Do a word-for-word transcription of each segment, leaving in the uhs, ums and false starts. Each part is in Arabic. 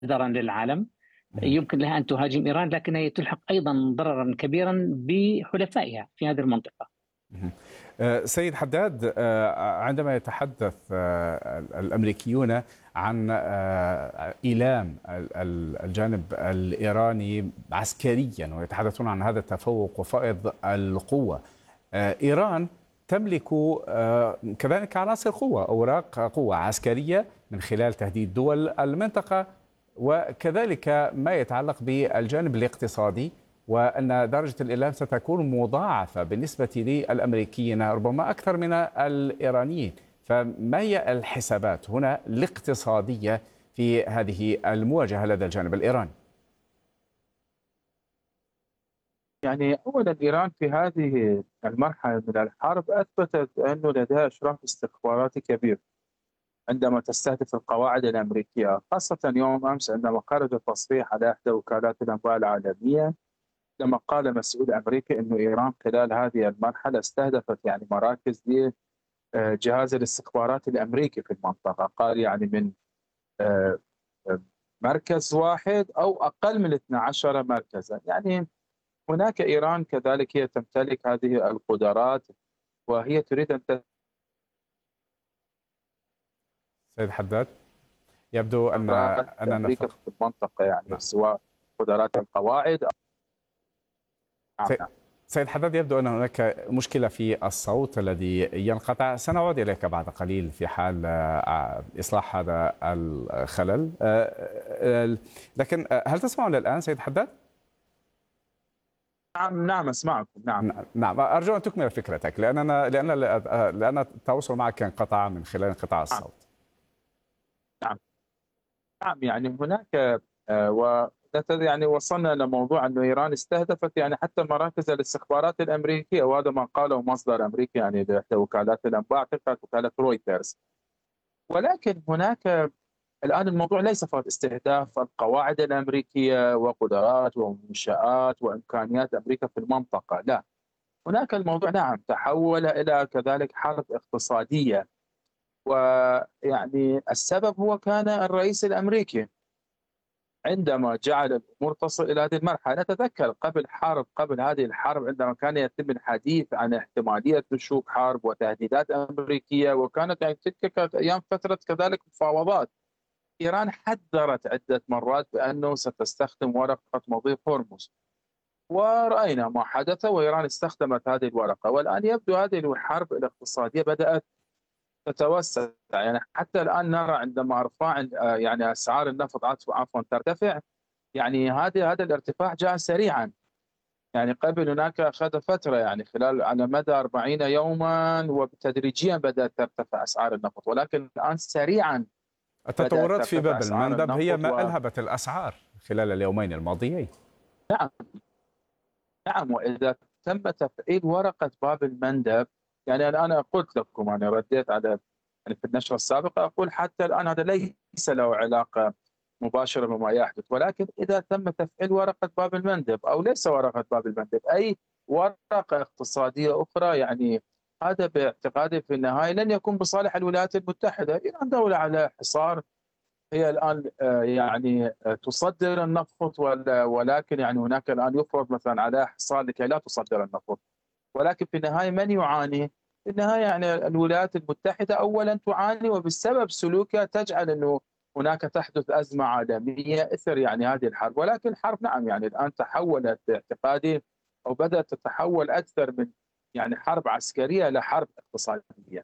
ضررا للعالم. يمكن لها أن تهاجم إيران، لكنها تلحق أيضا ضررا كبيرا بحلفائها في هذه المنطقة. سيد حداد، عندما يتحدث الأمريكيون عن إيلام الجانب الإيراني عسكريا ويتحدثون عن هذا التفوق وفائض القوة، إيران تملك كذلك عناصر قوة، أوراق قوة عسكرية من خلال تهديد دول المنطقة، وكذلك ما يتعلق بالجانب الاقتصادي، وأن درجة الإيلام ستكون مضاعفة بالنسبة للأمريكيين ربما أكثر من الإيرانيين. فما هي الحسابات هنا الاقتصادية في هذه المواجهة لدى الجانب الإيراني؟ يعني أولا إيران في هذه المرحلة من الحرب أثبتت أنه لديها إشراف استخباراتي كبير عندما تستهدف القواعد الأمريكية، خاصة يوم أمس عندما خرج تصريح على إحدى وكالات الأنباء العالمية لما قال مسؤول أمريكي أنه إيران خلال هذه المرحلة استهدفت يعني مراكز لجهاز الاستخبارات الأمريكي في المنطقة. قال يعني من مركز واحد أو أقل من اثني عشر مركزا. يعني هناك إيران كذلك هي تمتلك هذه القدرات وهي تريد أن ت... سيد حداد، يبدو أن أننا أمريكا في المنطقة يعني نعم. سواء قدرات القواعد أو... سيد... سيد حداد، يبدو أن هناك مشكلة في الصوت الذي ينقطع، سنعود إليك بعد قليل في حال إصلاح هذا الخلل. لكن هل تسمعون الآن سيد حداد؟ نعم نعم اسمعكم. نعم نعم ارجو ان تكمل فكرتك، لاننا لان لان التواصل معك انقطع من خلال انقطاع الصوت. نعم نعم يعني هناك و يعني وصلنا لموضوع انه ايران استهدفت يعني حتى مراكز الاستخبارات الامريكيه، وهذا ما قاله مصدر امريكي يعني لاحدى وكالات الانباء، اعتقد وكاله رويترز. ولكن هناك الآن الموضوع ليس فقط استهداف القواعد الأمريكية وقدرات ومنشآت وإمكانيات أمريكا في المنطقة، لا، هناك الموضوع نعم تحول إلى كذلك حرب اقتصادية. ويعني السبب هو كان الرئيس الأمريكي عندما جعل الأمور تصل إلى هذه المرحلة. نتذكر قبل حرب قبل هذه الحرب عندما كان يتم الحديث عن احتمالية نشوب حرب وتهديدات أمريكية، وكانت يعني تلك أيام فترة كذلك مفاوضات. إيران حذرت عدة مرات بأنه ستستخدم ورقة مضيق هرمز، ورأينا ما حدث وإيران استخدمت هذه الورقة. والآن يبدو هذه الحرب الاقتصادية بدأت تتوسع، يعني حتى الآن نرى عندما ارتفاع يعني أسعار النفط عفوا ترتفع، يعني هذا هذا الارتفاع جاء سريعا. يعني قبل هناك أخذ فترة يعني خلال على مدى أربعين يوما وتدريجيا بدأت ترتفع أسعار النفط، ولكن الآن سريعا التطورات في باب المندب هي ما و... ألهبت الأسعار خلال اليومين الماضيين. نعم نعم وإذا تم تفعيل ورقة باب المندب، يعني أنا قلت لكم أنا رديت على يعني في النشرة السابقة أقول حتى الآن هذا ليس له علاقة مباشرة بما يحدث، ولكن إذا تم تفعيل ورقة باب المندب أو ليس ورقة باب المندب أي ورقة اقتصادية أخرى، يعني هذا باعتقادي في النهاية لن يكون بصالح الولايات المتحدة. إيران دولة على حصار، هي الآن يعني تصدر النفط، ولكن يعني هناك الآن يفرض مثلا على حصار لكي لا تصدر النفط، ولكن في النهاية من يعاني؟ في النهاية يعني الولايات المتحدة أولا تعاني، وبسبب سلوكها تجعل أنه هناك تحدث أزمة عالمية إثر يعني هذه الحرب. ولكن الحرب نعم يعني الآن تحولت باعتقادي أو بدأت تتحول أكثر من يعني حرب عسكرية لحرب اقتصادية،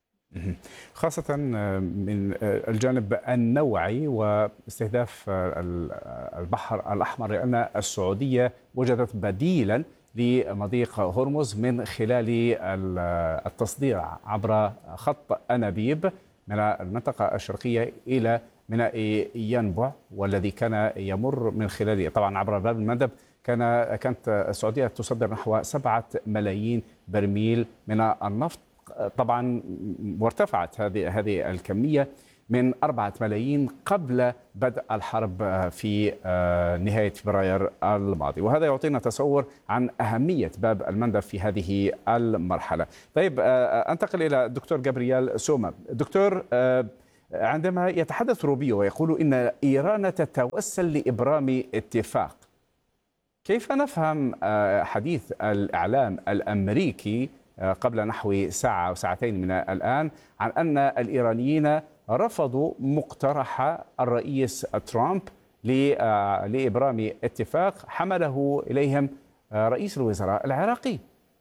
خاصة من الجانب النوعي واستهداف البحر الأحمر، لأن السعودية وجدت بديلا لمضيق هرمز من خلال التصدير عبر خط أنابيب من المنطقة الشرقية إلى ميناء ينبع، والذي كان يمر من خلال طبعا عبر باب المندب. كان كانت السعودية تصدر نحو سبعة ملايين برميل من النفط طبعا، وارتفعت هذه هذه الكمية من أربعة ملايين قبل بدء الحرب في نهاية فبراير الماضي، وهذا يعطينا تصور عن أهمية باب المندب في هذه المرحلة. طيب أنتقل إلى الدكتور جابرييل سوما. دكتور، عندما يتحدث روبيو ويقول إن إيران تتوسل لإبرام اتفاق، كيف نفهم حديث الإعلام الأمريكي قبل نحو ساعة أو ساعتين من الآن عن أن الإيرانيين رفضوا مقترح الرئيس ترامب لإبرام اتفاق حمله إليهم رئيس الوزراء العراقي؟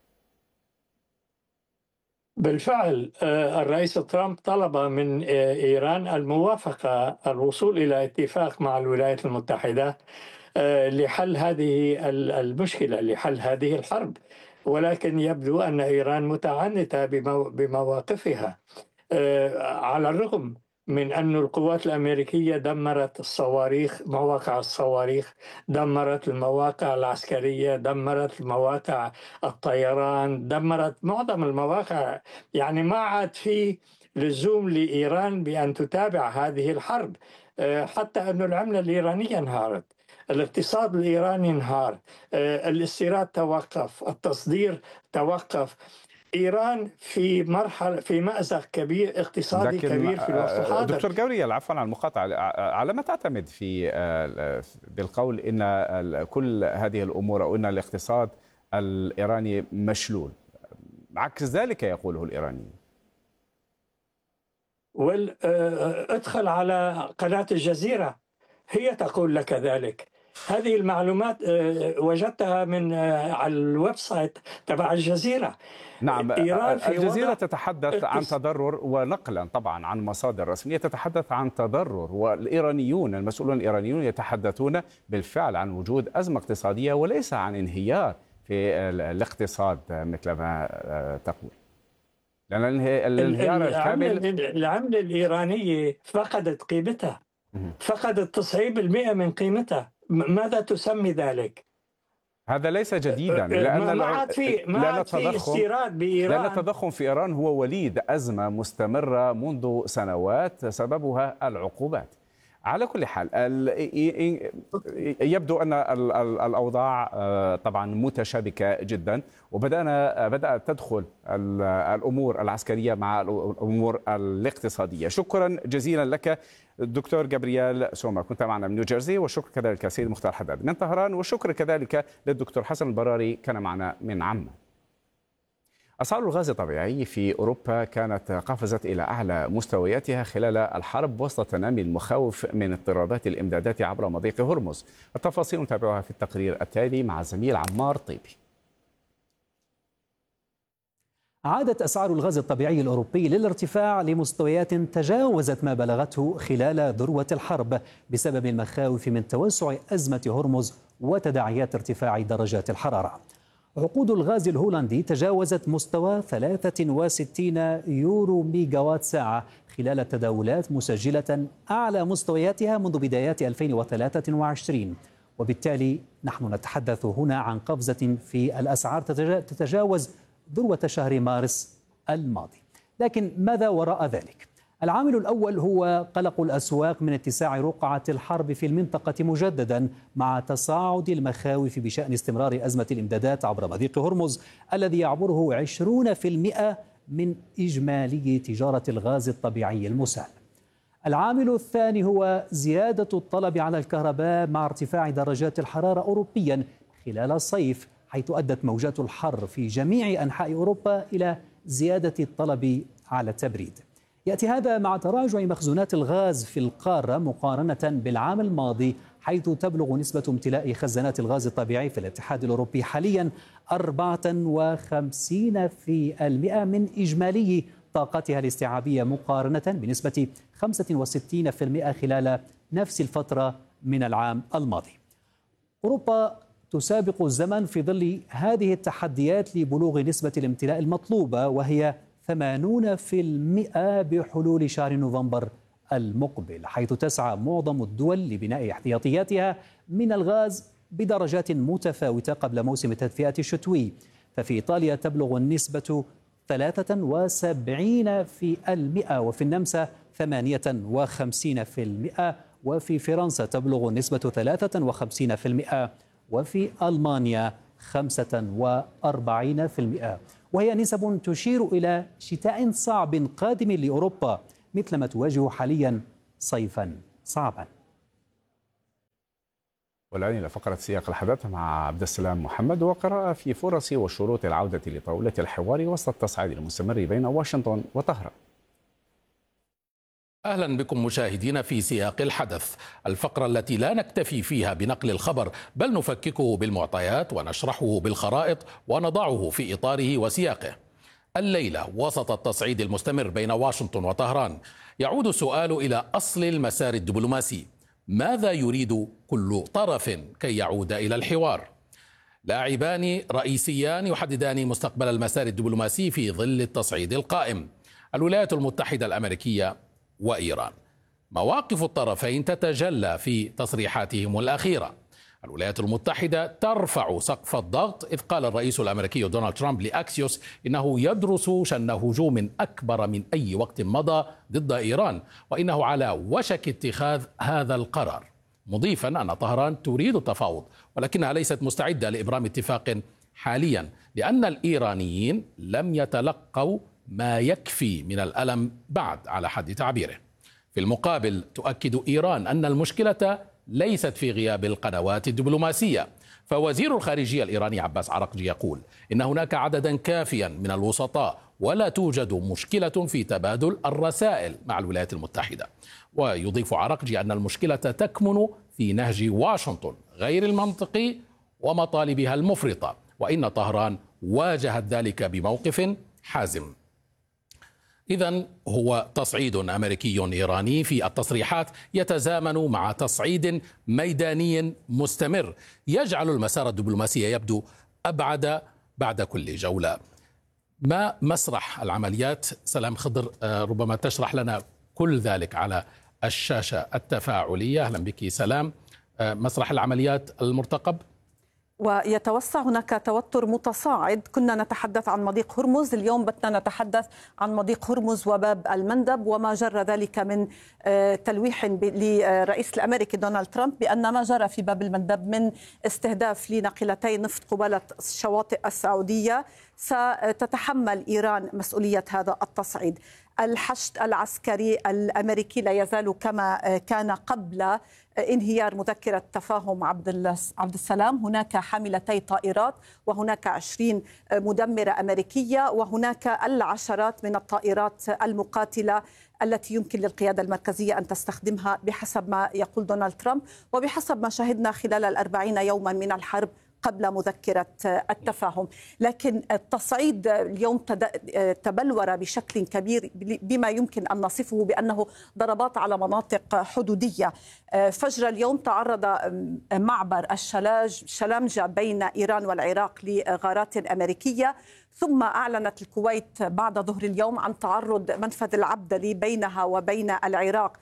بالفعل الرئيس ترامب طلب من إيران الموافقة الوصول إلى اتفاق مع الولايات المتحدة لحل هذه المشكلة، لحل هذه الحرب، ولكن يبدو أن إيران متعنتة بمواقفها، على الرغم من أن القوات الأمريكية دمرت الصواريخ، مواقع الصواريخ، دمرت المواقع العسكرية، دمرت مواقع الطيران، دمرت معظم المواقع. يعني ما عاد في لزوم لإيران بأن تتابع هذه الحرب، حتى أن العملة الإيرانية انهارت، الاقتصاد الإيراني انهار، الاستيراد توقف، التصدير توقف. إيران في مرحلة في مأزق كبير اقتصادي كبير في الوقت الحاضر. دكتور جابرييل، عفوا عن المقاطعة، على ما تعتمد في بالقول إن كل هذه الأمور أو إن الاقتصاد الإيراني مشلول؟ عكس ذلك يقوله الإيرانيين. ادخل على قناة الجزيرة، هي تقول لك ذلك. هذه المعلومات وجدتها من على الويب سايت تبع الجزيرة. نعم، الجزيرة تتحدث عن تضرر، ونقلا طبعا عن مصادر رسمية تتحدث عن تضرر، والإيرانيون المسؤولون الإيرانيون يتحدثون بالفعل عن وجود أزمة اقتصادية وليس عن انهيار في الاقتصاد مثل ما تقول، لأن الانهيار الكامل. العملة الإيرانية فقدت قيمتها، فقدت تسعين بالمئة من قيمتها. ماذا تسمي ذلك؟ هذا ليس جديدا، لأن ما عاد في ما عاد في استيراد بإيران. لأن التضخم في إيران هو وليد أزمة مستمرة منذ سنوات سببها العقوبات. على كل حال يبدو أن الأوضاع طبعا متشابكة جدا، وبدأنا بدأت تدخل الأمور العسكرية مع الأمور الاقتصادية. شكرا جزيلا لك دكتور جابرييل سوما، كنت معنا من نيوجيرسي، والشكر كذلك سيد مختار حداد من طهران، والشكر كذلك للدكتور حسن البراري كان معنا من عمان. أسعار الغاز الطبيعي في أوروبا كانت قفزت إلى أعلى مستوياتها خلال الحرب وسط تنامي المخاوف من اضطرابات الإمدادات عبر مضيق هرمز. التفاصيل نتابعها في التقرير التالي مع الزميل عمار طيبي. عادت أسعار الغاز الطبيعي الأوروبي للارتفاع لمستويات تجاوزت ما بلغته خلال ذروة الحرب بسبب المخاوف من توسع أزمة هرمز وتداعيات ارتفاع درجات الحرارة. عقود الغاز الهولندي تجاوزت مستوى ثلاثة وستين يورو ميجاوات ساعة خلال التداولات، مسجلة أعلى مستوياتها منذ بدايات ألفين وثلاثة وعشرين، وبالتالي نحن نتحدث هنا عن قفزة في الأسعار تتجاوز ذروة شهر مارس الماضي. لكن ماذا وراء ذلك؟ العامل الأول هو قلق الأسواق من اتساع رقعة الحرب في المنطقة مجددا، مع تصاعد المخاوف بشأن استمرار أزمة الإمدادات عبر مضيق هرمز الذي يعبره عشرين بالمئة من إجمالي تجارة الغاز الطبيعي المسال. العامل الثاني هو زيادة الطلب على الكهرباء مع ارتفاع درجات الحرارة أوروبيا خلال الصيف، حيث أدت موجات الحر في جميع أنحاء أوروبا إلى زيادة الطلب على التبريد. يأتي هذا مع تراجع مخزونات الغاز في القارة مقارنة بالعام الماضي، حيث تبلغ نسبة امتلاء خزانات الغاز الطبيعي في الاتحاد الأوروبي حاليا أربعة وخمسين بالمئة من إجمالي طاقتها الاستيعابية، مقارنة بنسبة خمسة وستين بالمئة خلال نفس الفترة من العام الماضي. أوروبا تسابق الزمن في ظل هذه التحديات لبلوغ نسبة الامتلاء المطلوبة، وهي ثمانين بالمئة بحلول شهر نوفمبر المقبل، حيث تسعى معظم الدول لبناء احتياطياتها من الغاز بدرجات متفاوتة قبل موسم التدفئة الشتوي. ففي إيطاليا تبلغ النسبة ثلاثة وسبعين بالمئة، وفي النمسا ثمانية وخمسين بالمئة، وفي فرنسا تبلغ النسبة ثلاثة وخمسين بالمئة، وفي ألمانيا خمسة وأربعين بالمئة، وهي نسب تشير إلى شتاء صعب قادم لأوروبا مثلما تواجه حاليا صيفا صعبا. والآن إلى فقرة سياق الحدث مع عبد السلام محمد وقراءة في فرص وشروط العودة لطاولة الحوار وسط التصعيد المستمر بين واشنطن وطهران. أهلا بكم مشاهدين في سياق الحدث، الفقرة التي لا نكتفي فيها بنقل الخبر بل نفككه بالمعطيات ونشرحه بالخرائط ونضعه في إطاره وسياقه. الليلة وسط التصعيد المستمر بين واشنطن وطهران يعود السؤال إلى أصل المسار الدبلوماسي، ماذا يريد كل طرف كي يعود إلى الحوار؟ لاعبان رئيسيان يحددان مستقبل المسار الدبلوماسي في ظل التصعيد القائم، الولايات المتحدة الأمريكية وإيران. مواقف الطرفين تتجلى في تصريحاتهم الأخيرة. الولايات المتحدة ترفع سقف الضغط، إذ قال الرئيس الأمريكي دونالد ترامب لأكسيوس إنه يدرس شن هجوم أكبر من أي وقت مضى ضد إيران، وإنه على وشك اتخاذ هذا القرار، مضيفا أن طهران تريد التفاوض ولكنها ليست مستعدة لإبرام اتفاق حاليا، لأن الإيرانيين لم يتلقوا ما يكفي من الألم بعد على حد تعبيره. في المقابل تؤكد إيران أن المشكلة ليست في غياب القنوات الدبلوماسية، فوزير الخارجية الإيراني عباس عراقجي يقول إن هناك عددا كافيا من الوسطاء ولا توجد مشكلة في تبادل الرسائل مع الولايات المتحدة. ويضيف عراقجي أن المشكلة تكمن في نهج واشنطن غير المنطقي ومطالبها المفرطة، وإن طهران واجهت ذلك بموقف حازم. إذن هو تصعيد أمريكي إيراني في التصريحات يتزامن مع تصعيد ميداني مستمر يجعل المسار الدبلوماسي يبدو أبعد بعد كل جولة. ما مسرح العمليات؟ سلام خضر، ربما تشرح لنا كل ذلك على الشاشة التفاعلية. أهلا بك سلام. مسرح العمليات المرتقب. ويتوسع هناك توتر متصاعد، كنا نتحدث عن مضيق هرمز، اليوم بدنا نتحدث عن مضيق هرمز وباب المندب، وما جرى ذلك من تلويح للرئيس الأمريكي دونالد ترامب بأن ما جرى في باب المندب من استهداف لناقلتي نفط قبالة الشواطئ السعودية ستتحمل إيران مسؤولية هذا التصعيد. الحشد العسكري الأمريكي لا يزال كما كان قبل انهيار مذكرة تفاهم عبد السلام، هناك حاملتي طائرات وهناك عشرين مدمرة أمريكية وهناك العشرات من الطائرات المقاتلة التي يمكن للقيادة المركزية أن تستخدمها بحسب ما يقول دونالد ترامب وبحسب ما شهدنا خلال الأربعين يوما من الحرب قبل مذكرة التفاهم. لكن التصعيد اليوم تبلور بشكل كبير بما يمكن أن نصفه بأنه ضربات على مناطق حدودية. فجر اليوم تعرض معبر الشلاج شلامجة بين إيران والعراق لغارات أمريكية، ثم أعلنت الكويت بعد ظهر اليوم عن تعرض منفذ العبدلي بينها وبين العراق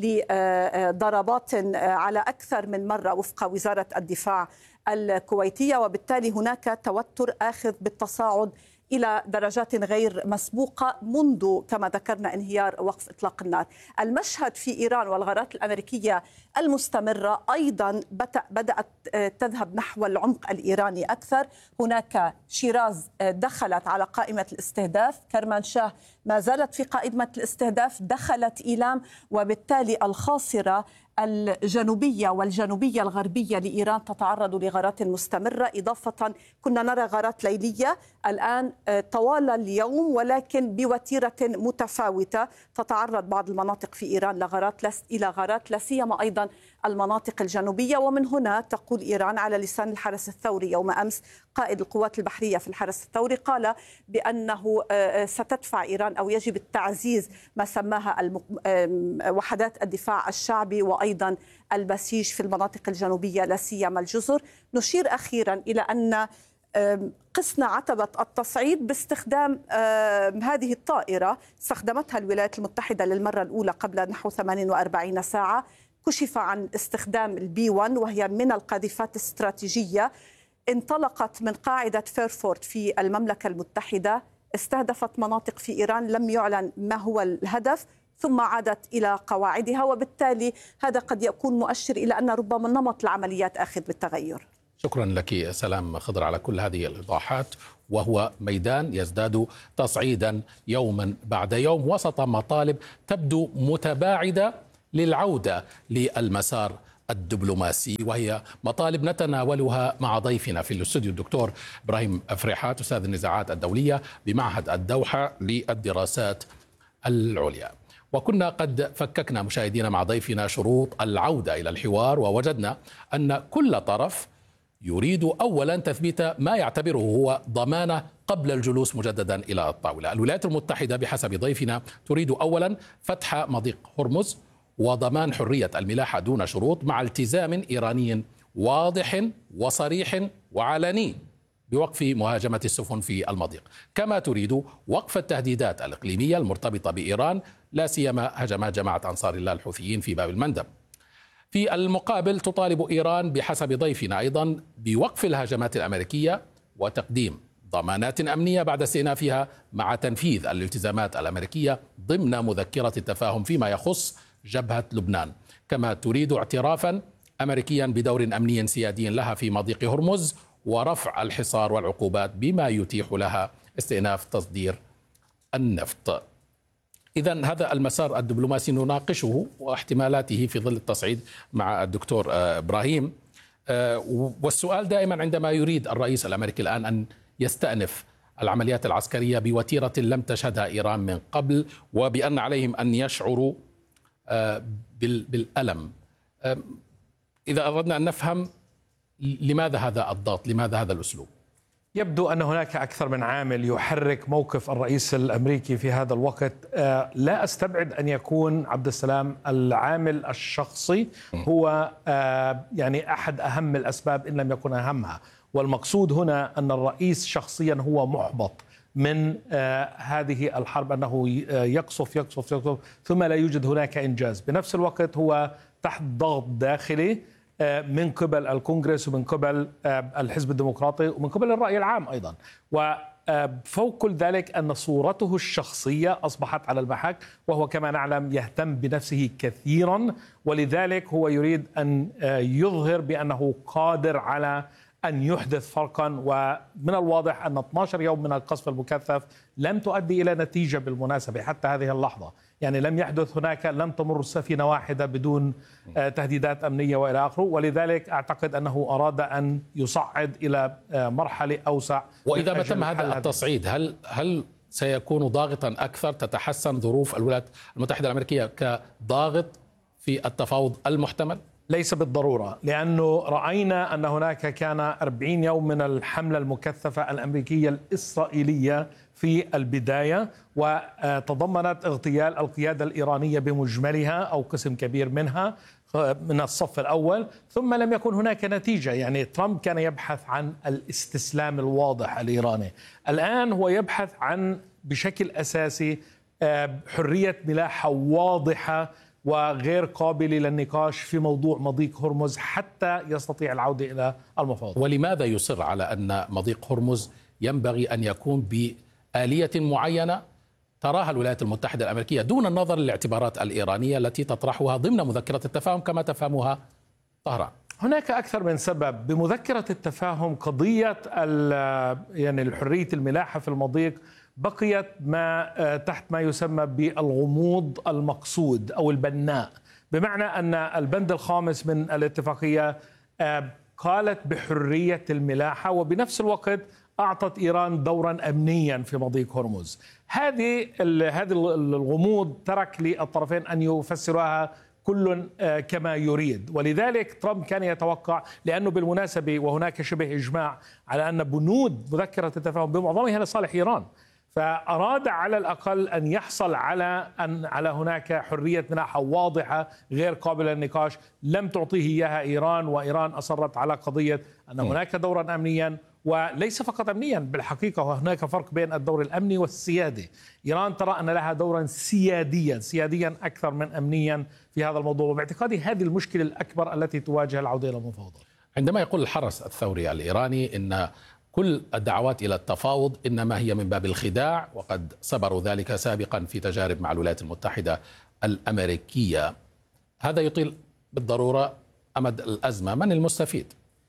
لضربات على أكثر من مرة وفق وزارة الدفاع الكويتية، وبالتالي هناك توتر آخذ بالتصاعد إلى درجات غير مسبوقة منذ كما ذكرنا انهيار وقف إطلاق النار. المشهد في إيران والغارات الأمريكية المستمرة أيضا بدأت تذهب نحو العمق الإيراني أكثر. هناك شيراز دخلت على قائمة الاستهداف، كرمانشاه ما زالت في قائمة الاستهداف، دخلت إيلام، وبالتالي الخاصرة الجنوبية والجنوبية الغربية لإيران تتعرض لغارات مستمرة. إضافة كنا نرى غارات ليلية الآن طوال اليوم ولكن بوتيرة متفاوتة، تتعرض بعض المناطق في إيران لغارات إلى غارات لا سيما أيضا المناطق الجنوبية. ومن هنا تقول إيران على لسان الحرس الثوري يوم أمس، قائد القوات البحرية في الحرس الثوري قال بأنه ستدفع إيران أو يجب التعزيز ما سماها وحدات الدفاع الشعبي وأيضا البسيج في المناطق الجنوبية لا سيما الجزر. نشير أخيرا إلى أن قسنا عتبة التصعيد باستخدام هذه الطائرة استخدمتها الولايات المتحدة للمرة الأولى قبل نحو ثمانية وأربعين ساعة. كشف عن استخدام البي واحد وهي من القاذفات الاستراتيجية، انطلقت من قاعدة فيرفورد في المملكة المتحدة، استهدفت مناطق في إيران، لم يعلن ما هو الهدف، ثم عادت إلى قواعدها، وبالتالي هذا قد يكون مؤشر إلى أن ربما نمط العمليات آخذ بالتغير. شكرا لك سلام خضر على كل هذه الإيضاحات، وهو ميدان يزداد تصعيدا يوما بعد يوم وسط مطالب تبدو متباعدة للعودة للمسار الدبلوماسي، وهي مطالب نتناولها مع ضيفنا في الاستوديو الدكتور إبراهيم فريحات أستاذ النزاعات الدولية بمعهد الدوحة للدراسات العليا. وكنا قد فككنا مشاهدينا مع ضيفنا شروط العودة إلى الحوار، ووجدنا أن كل طرف يريد أولا تثبيت ما يعتبره هو ضمانة قبل الجلوس مجددا إلى الطاولة. الولايات المتحدة بحسب ضيفنا تريد أولا فتح مضيق هرمز وضمان حرية الملاحة دون شروط مع التزام إيراني واضح وصريح وعلني بوقف مهاجمة السفن في المضيق، كما تريد وقف التهديدات الإقليمية المرتبطة بإيران لا سيما هجمات جماعة أنصار الله الحوثيين في باب المندب. في المقابل تطالب إيران بحسب ضيفنا أيضا بوقف الهجمات الأمريكية وتقديم ضمانات أمنية بعد استئنافها مع تنفيذ الالتزامات الأمريكية ضمن مذكرة التفاهم فيما يخص جبهة لبنان، كما تريد اعترافا أمريكيا بدور أمني سيادي لها في مضيق هرمز ورفع الحصار والعقوبات بما يتيح لها استئناف تصدير النفط. إذن هذا المسار الدبلوماسي نناقشه واحتمالاته في ظل التصعيد مع الدكتور إبراهيم. والسؤال دائما عندما يريد الرئيس الأمريكي الآن أن يستأنف العمليات العسكرية بوتيرة لم تشهدها إيران من قبل، وبأن عليهم أن يشعروا بالألم، إذا أردنا أن نفهم لماذا هذا الضغط، لماذا هذا الأسلوب؟ يبدو أن هناك أكثر من عامل يحرك موقف الرئيس الأمريكي في هذا الوقت. لا أستبعد أن يكون عبد السلام العامل الشخصي هو يعني أحد أهم الأسباب إن لم يكن أهمها، والمقصود هنا أن الرئيس شخصيا هو محبط من هذه الحرب، أنه يقصف يقصف يقصف ثم لا يوجد هناك إنجاز. بنفس الوقت هو تحت ضغط داخلي من قبل الكونغرس ومن قبل الحزب الديمقراطي ومن قبل الرأي العام أيضا، وفوق كل ذلك أن صورته الشخصية أصبحت على المحك، وهو كما نعلم يهتم بنفسه كثيرا، ولذلك هو يريد أن يظهر بأنه قادر على أن يحدث فرقا. ومن الواضح أن اثني عشر يوم من القصف المكثف لم تؤدي إلى نتيجة بالمناسبة حتى هذه اللحظة، يعني لم يحدث هناك، لم تمر سفينة واحدة بدون تهديدات أمنية وإلى آخره، ولذلك أعتقد أنه أراد أن يصعد إلى مرحلة أوسع. وإذا ما تم هذا التصعيد هل هل سيكون ضاغطا أكثر؟ تتحسن ظروف الولايات المتحدة الأمريكية كضاغط في التفاوض المحتمل؟ ليس بالضرورة، لأنه رأينا أن هناك كان أربعين يوم من الحملة المكثفة الأمريكية الإسرائيلية في البداية، وتضمنت اغتيال القيادة الإيرانية بمجملها أو قسم كبير منها من الصف الأول، ثم لم يكن هناك نتيجة. يعني ترامب كان يبحث عن الاستسلام الواضح الإيراني، الآن هو يبحث عن بشكل أساسي حرية ملاحة واضحة وغير قابلة للنقاش في موضوع مضيق هرمز حتى يستطيع العودة إلى المفاوضات. ولماذا يصر على أن مضيق هرمز ينبغي أن يكون بآلية معينة تراها الولايات المتحدة الأمريكية دون النظر للاعتبارات الإيرانية التي تطرحها ضمن مذكرة التفاهم كما تفهمها طهران؟ هناك أكثر من سبب. بمذكرة التفاهم قضية يعني الحرية الملاحة في المضيق بقيت ما تحت ما يسمى بالغموض المقصود أو البناء، بمعنى أن البند الخامس من الاتفاقية قالت بحرية الملاحة، وبنفس الوقت أعطت إيران دورا أمنيا في مضيق هرمز. هذه هذه الغموض ترك للطرفين أن يفسروها كل كما يريد، ولذلك ترامب كان يتوقع، لأنه بالمناسبة وهناك شبه إجماع على أن بنود مذكرة التفاهم بمعظمها لصالح إيران، فأراد على الأقل أن يحصل على أن على هناك حرية ملاحة واضحة غير قابلة للنقاش لم تعطيه إياها إيران، وإيران أصرت على قضية أن هناك دورا أمنيا، وليس فقط أمنيا، بالحقيقة هناك فرق بين الدور الأمني والسيادي. إيران ترى أن لها دورا سياديا سياديا أكثر من أمنيا في هذا الموضوع، وباعتقادي هذه المشكلة الأكبر التي تواجه العودة إلى المفاوضات. عندما يقول الحرس الثوري الإيراني إن كل الدعوات إلى التفاوض إنما هي من باب الخداع، وقد صبروا ذلك سابقا في تجارب مع الولايات المتحدة الأمريكية، هذا يطيل بالضرورة أمد الأزمة. من المستفيد؟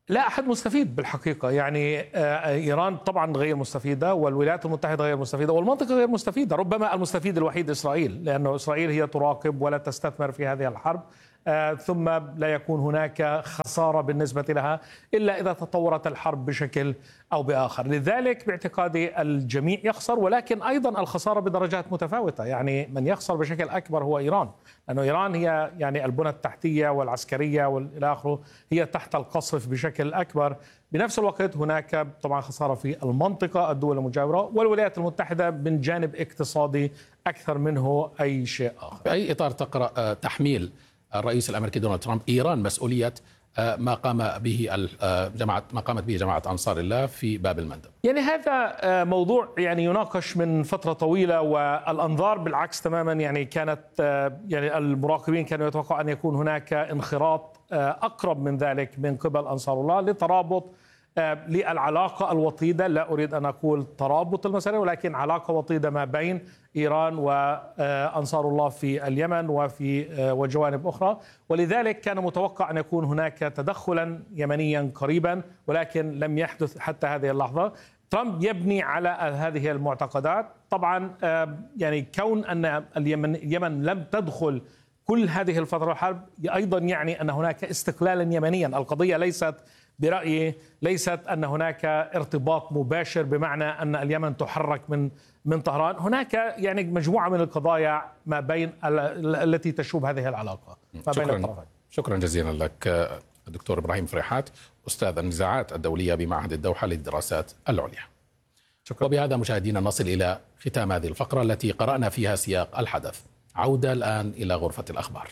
لا أحد مستفيد بالحقيقة. يعني إيران طبعا غير مستفيدة، والولايات المتحدة غير مستفيدة، والمنطقة غير مستفيدة. ربما المستفيد الوحيد إسرائيل، لأنه إسرائيل هي تراقب ولا تستثمر في هذه الحرب. آه ثم لا يكون هناك خسارة بالنسبة لها إلا إذا تطورت الحرب بشكل أو بآخر. لذلك باعتقادي الجميع يخسر، ولكن أيضا الخسارة بدرجات متفاوتة. يعني من يخسر بشكل أكبر هو إيران، لأنه إيران هي يعني البنى التحتية والعسكرية والى آخره هي تحت القصف بشكل أكبر. بنفس الوقت هناك طبعا خسارة في المنطقة، الدول المجاورة والولايات المتحدة من جانب اقتصادي أكثر منه أي شيء آخر. في أي إطار تقرأ تحميل الرئيس الأمريكي دونالد ترامب إيران مسؤولية ما قام به جماعة ما قامت به جماعة أنصار الله في باب المندب؟ يعني هذا موضوع يعني يناقش من فترة طويلة، والأنظار بالعكس تماما. يعني كانت يعني المراقبين كانوا يتوقعوا أن يكون هناك انخراط أقرب من ذلك من قبل أنصار الله لترابط للعلاقة الوطيدة. لا أريد أن أقول ترابط المسألة، ولكن علاقة وطيدة ما بين إيران وأنصار الله في اليمن وفي وجوانب أخرى. ولذلك كان متوقع أن يكون هناك تدخلا يمنيا قريبا، ولكن لم يحدث حتى هذه اللحظة. ترامب يبني على هذه المعتقدات. طبعا يعني كون أن اليمن, اليمن لم تدخل كل هذه الفترة الحرب أيضا يعني أن هناك استقلالا يمنيا. القضية ليست برأيي ليست أن هناك ارتباط مباشر بمعنى أن اليمن تحرك من من طهران. هناك يعني مجموعة من القضايا ما بين التي تشوب هذه العلاقة ما بين الطرفين. شكرا جزيلا لك الدكتور إبراهيم فريحات، أستاذ النزاعات الدولية بمعهد الدوحة للدراسات العليا. شكرا. وبهذا مشاهدينا نصل إلى ختام هذه الفقرة التي قرأنا فيها سياق الحدث. عودة الآن إلى غرفة الأخبار.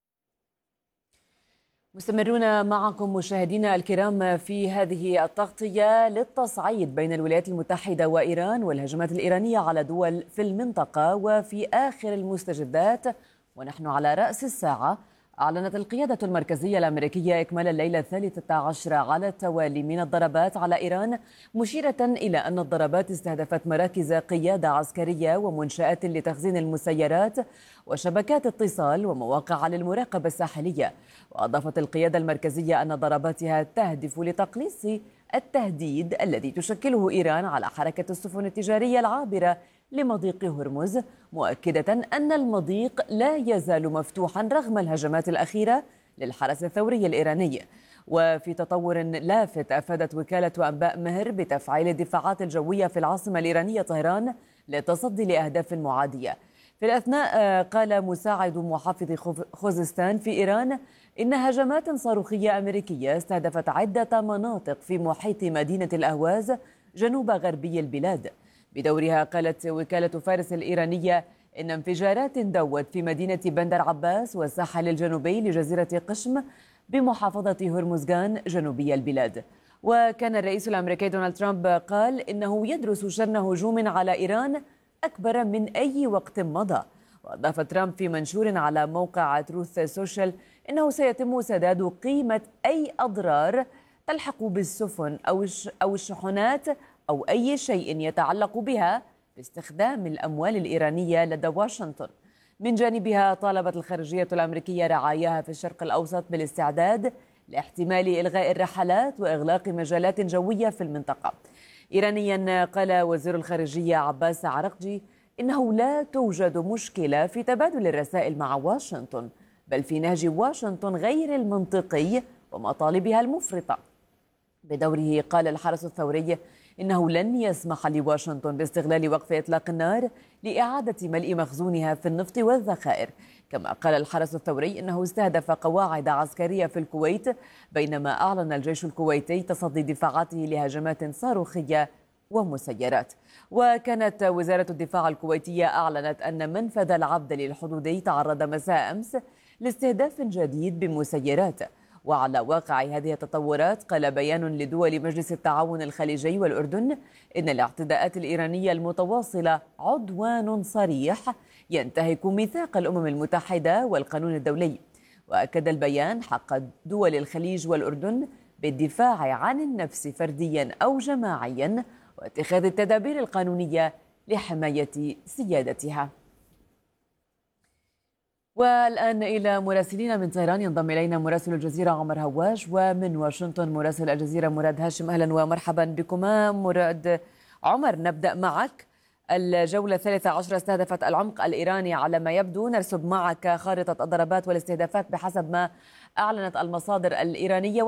مستمرون معكم مشاهدينا الكرام في هذه التغطية للتصعيد بين الولايات المتحدة وإيران والهجمات الإيرانية على دول في المنطقة. وفي آخر المستجدات ونحن على رأس الساعة، أعلنت القيادة المركزية الأمريكية إكمال الليلة الثالثة عشر على التوالي من الضربات على إيران، مشيرة إلى أن الضربات استهدفت مراكز قيادة عسكرية ومنشآت لتخزين المسيرات وشبكات اتصال ومواقع للمراقبة الساحلية. وأضافت القيادة المركزية أن ضرباتها تهدف لتقليص التهديد الذي تشكله إيران على حركة السفن التجارية العابرة لمضيق هرمز، مؤكدة أن المضيق لا يزال مفتوحا رغم الهجمات الأخيرة للحرس الثوري الإيراني. وفي تطور لافت، أفادت وكالة أنباء مهر بتفعيل الدفاعات الجوية في العاصمة الإيرانية طهران للتصدي لأهداف معادية. في الأثناء قال مساعد محافظ خوزستان في إيران إن هجمات صاروخية أمريكية استهدفت عدة مناطق في محيط مدينة الأهواز جنوب غربي البلاد. بدورها قالت وكالة فارس الإيرانية إن انفجارات دوت في مدينة بندر عباس والساحل الجنوبي لجزيرة قشم بمحافظة هرمزغان جنوبي البلاد. وكان الرئيس الأمريكي دونالد ترامب قال إنه يدرس شن هجوم على إيران أكبر من أي وقت مضى. وأضاف ترامب في منشور على موقع تروث سوشيال إنه سيتم سداد قيمة أي أضرار تلحق بالسفن أو الشحنات أو أي شيء يتعلق بها باستخدام الأموال الإيرانية لدى واشنطن. من جانبها طالبت الخارجية الأمريكية رعاياها في الشرق الأوسط بالاستعداد لاحتمال إلغاء الرحلات وإغلاق مجالات جوية في المنطقة. إيرانيا قال وزير الخارجية عباس عرقجي إنه لا توجد مشكلة في تبادل الرسائل مع واشنطن، بل في نهج واشنطن غير المنطقي ومطالبها المفرطة. بدوره قال الحرس الثوري إنه لن يسمح لواشنطن باستغلال وقف إطلاق النار لإعادة ملء مخزونها في النفط والذخائر. كما قال الحرس الثوري إنه استهدف قواعد عسكرية في الكويت، بينما أعلن الجيش الكويتي تصدي دفاعاته لهجمات صاروخية ومسيرات. وكانت وزارة الدفاع الكويتية أعلنت أن منفذ العبد للحدودي تعرض مساء أمس لاستهداف جديد بمسيرات. وعلى واقع هذه التطورات قال بيان لدول مجلس التعاون الخليجي والأردن إن الاعتداءات الإيرانية المتواصلة عدوان صريح ينتهك ميثاق الأمم المتحدة والقانون الدولي. وأكد البيان حق دول الخليج والأردن بالدفاع عن النفس فرديا أو جماعيا واتخاذ التدابير القانونية لحماية سيادتها. والآن إلى مراسلين من طهران. ينضم إلينا مراسل الجزيرة عمر هواج، ومن واشنطن مراسل الجزيرة مراد هاشم. أهلا ومرحبا بكما. مراد، عمر، نبدأ معك. الجولة الثالثة عشرة استهدفت العمق الإيراني على ما يبدو. نرسب معك خارطة الضربات والاستهدافات بحسب ما أعلنت المصادر الإيرانية.